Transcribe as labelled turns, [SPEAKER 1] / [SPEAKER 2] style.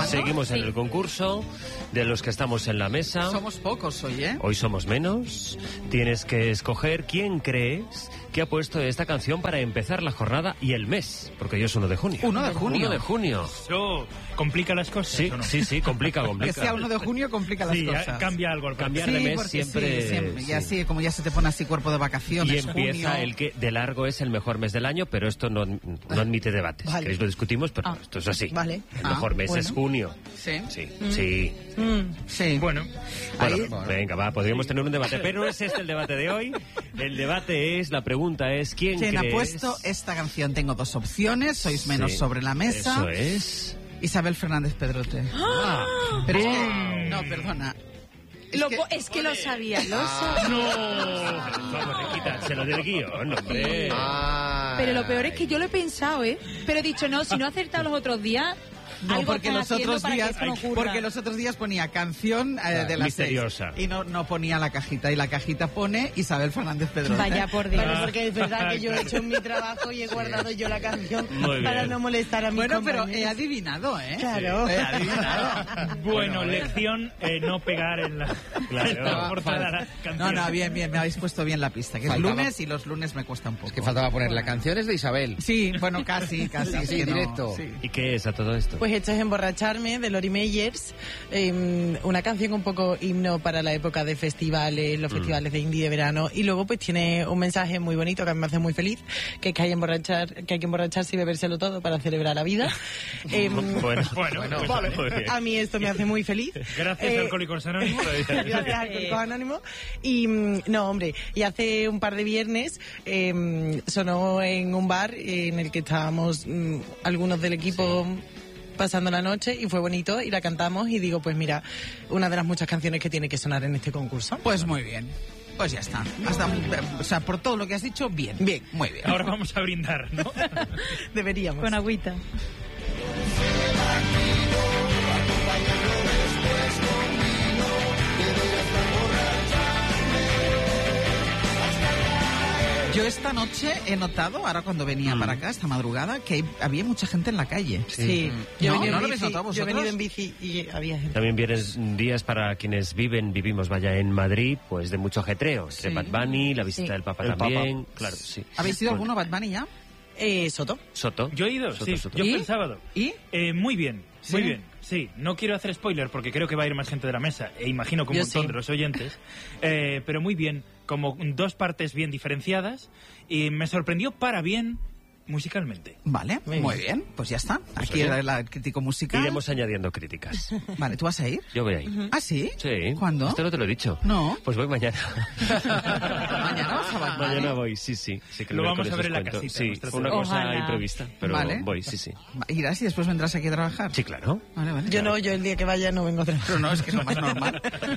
[SPEAKER 1] Seguimos en el concurso de los que estamos en la mesa.
[SPEAKER 2] Somos pocos hoy, ¿eh?
[SPEAKER 1] Hoy somos menos. Tienes que escoger quién crees que ha puesto esta canción para empezar la jornada y el mes, porque hoy es 1 de junio.
[SPEAKER 2] 1 de junio.
[SPEAKER 1] 1 de junio.
[SPEAKER 3] Eso complica las cosas.
[SPEAKER 1] Sí,
[SPEAKER 3] ¿o no?
[SPEAKER 1] sí, complica.
[SPEAKER 2] Que sea 1 de junio complica las cosas.
[SPEAKER 3] Cambia algo.
[SPEAKER 1] Cambiar de mes
[SPEAKER 2] porque
[SPEAKER 1] siempre.
[SPEAKER 2] Sí, ya sí, como ya se te pone así cuerpo de vacaciones.
[SPEAKER 1] Y empieza
[SPEAKER 2] junio.
[SPEAKER 1] el que de largo es el mejor mes del año, pero esto no admite debates.
[SPEAKER 4] Vale.
[SPEAKER 1] ¿Queréis lo discutimos? Pero esto es así.
[SPEAKER 4] Vale.
[SPEAKER 1] El mejor mes
[SPEAKER 4] bueno.
[SPEAKER 1] es junio.
[SPEAKER 2] Sí.
[SPEAKER 1] Sí.
[SPEAKER 3] Bueno,
[SPEAKER 1] Venga, va, podríamos tener un debate, pero no es este el debate de hoy. El debate es, la pregunta es, ¿quién
[SPEAKER 2] ha
[SPEAKER 1] crees?
[SPEAKER 2] puesto esta canción? Tengo 2 opciones, sois menos sobre la mesa.
[SPEAKER 1] Eso es.
[SPEAKER 2] Isabel Fernández Pedrote. Pero es que, no, perdona.
[SPEAKER 4] Es que lo sabía,
[SPEAKER 1] Vamos, quítaselo del guión, hombre.
[SPEAKER 4] Pero lo peor es que yo lo he pensado, ¿eh? Pero he dicho, no, si no he acertado los otros días...
[SPEAKER 2] No, porque los otros días
[SPEAKER 4] Ay,
[SPEAKER 2] ponía canción de las
[SPEAKER 1] misteriosa.
[SPEAKER 2] 6 y no ponía la cajita, y la cajita pone Isabel Fernández Pedrote.
[SPEAKER 4] Vaya por Dios.
[SPEAKER 5] Bueno, porque es verdad que yo he hecho mi trabajo y he guardado yo la canción
[SPEAKER 1] Muy
[SPEAKER 5] para
[SPEAKER 1] bien.
[SPEAKER 5] no molestar a mi
[SPEAKER 2] Bueno, pero
[SPEAKER 5] compañero.
[SPEAKER 2] he adivinado, ¿eh?
[SPEAKER 5] Claro.
[SPEAKER 2] He adivinado.
[SPEAKER 3] bueno, lección no pegar en la,
[SPEAKER 1] Claro.
[SPEAKER 3] en la portada de la canción.
[SPEAKER 2] No, bien, me habéis puesto bien la pista, que
[SPEAKER 6] Faltaba-
[SPEAKER 2] es lunes y los lunes me cuesta un poco.
[SPEAKER 6] Es que faltaba poner la canción es de Isabel.
[SPEAKER 2] Sí, bueno, casi, es
[SPEAKER 6] Sí,
[SPEAKER 2] que no,
[SPEAKER 6] directo.
[SPEAKER 2] sí.
[SPEAKER 1] ¿Y qué es a todo esto?
[SPEAKER 5] Pues esto es Emborracharme, de Lori Meyers, una canción un poco himno para la época de festivales, los festivales de indie de verano, y luego pues tiene un mensaje muy bonito que a mí me hace muy feliz, que es que hay que emborracharse y bebérselo todo para celebrar la vida.
[SPEAKER 1] Bueno,
[SPEAKER 3] vale.
[SPEAKER 1] muy bien.
[SPEAKER 5] A mí esto me hace muy feliz.
[SPEAKER 3] Gracias, Alcohólicos Anónimos.
[SPEAKER 5] Gracias, Alcohólicos Anónimos. Y no, hombre, y hace un par de viernes sonó en un bar en el que estábamos algunos del equipo pasando la noche, y fue bonito y la cantamos, y digo, pues mira, una de las muchas canciones que tiene que sonar en este concurso.
[SPEAKER 2] Pues muy bien. Pues ya está. O sea, por todo lo que has dicho, bien. Bien, muy bien.
[SPEAKER 3] Ahora vamos a brindar, ¿no?
[SPEAKER 5] Deberíamos.
[SPEAKER 4] Con agüita.
[SPEAKER 2] Yo esta noche he notado, ahora cuando venía para acá, esta madrugada, que había mucha gente en la calle.
[SPEAKER 5] Sí,
[SPEAKER 2] ¿No?
[SPEAKER 5] he
[SPEAKER 2] ¿No lo
[SPEAKER 5] venido en
[SPEAKER 2] habéis
[SPEAKER 5] bici,
[SPEAKER 2] notado
[SPEAKER 5] yo he venido
[SPEAKER 2] vosotros?
[SPEAKER 5] en bici y había gente.
[SPEAKER 1] También vienen días para quienes vivimos, en Madrid, pues de mucho ajetreo. Entre
[SPEAKER 2] Sí.
[SPEAKER 1] Bad Bunny, la visita del Papa
[SPEAKER 6] El
[SPEAKER 1] también. Claro, sí.
[SPEAKER 2] ¿Habéis ido
[SPEAKER 1] Bueno,
[SPEAKER 2] alguno Bad Bunny ya?
[SPEAKER 5] Soto.
[SPEAKER 1] Soto.
[SPEAKER 3] Yo he ido,
[SPEAKER 1] Soto,
[SPEAKER 3] sí.
[SPEAKER 1] Soto.
[SPEAKER 3] Yo
[SPEAKER 2] ¿Y?
[SPEAKER 3] fui el sábado.
[SPEAKER 2] ¿Y?
[SPEAKER 3] Muy bien,
[SPEAKER 2] ¿Sí?
[SPEAKER 3] muy bien. Sí, no quiero hacer spoiler porque creo que va a ir más gente de la mesa, e imagino que un
[SPEAKER 5] Yo
[SPEAKER 3] montón
[SPEAKER 5] sí.
[SPEAKER 3] de los oyentes, pero muy bien, como 2 partes bien diferenciadas, y me sorprendió para bien musicalmente.
[SPEAKER 2] Vale,
[SPEAKER 5] Muy
[SPEAKER 2] muy bien. Pues ya está. Aquí
[SPEAKER 1] oye,
[SPEAKER 2] era el crítico musical.
[SPEAKER 1] Iremos añadiendo críticas.
[SPEAKER 2] Vale, ¿tú vas a ir?
[SPEAKER 1] Yo voy ahí.
[SPEAKER 2] ¿Ah, sí?
[SPEAKER 1] Sí.
[SPEAKER 2] ¿Cuándo?
[SPEAKER 1] Esto no te lo he dicho.
[SPEAKER 2] No.
[SPEAKER 1] Pues voy mañana.
[SPEAKER 2] ¿Mañana vas a Bad Bunny?
[SPEAKER 1] Mañana voy, sí. que
[SPEAKER 3] Lo
[SPEAKER 1] el
[SPEAKER 3] vamos
[SPEAKER 1] miércoles
[SPEAKER 3] a ver en la
[SPEAKER 1] os cuento.
[SPEAKER 3] casita,
[SPEAKER 1] Sí,
[SPEAKER 3] nuestra
[SPEAKER 1] una cosa
[SPEAKER 4] Ojalá.
[SPEAKER 1] imprevista, pero
[SPEAKER 2] Vale.
[SPEAKER 1] voy, sí.
[SPEAKER 2] ¿Irás y después vendrás aquí a trabajar?
[SPEAKER 1] Sí, claro.
[SPEAKER 2] Vale.
[SPEAKER 5] Yo no, yo el día que vaya no vengo a trabajar.
[SPEAKER 2] Pero no, es que es lo más normal.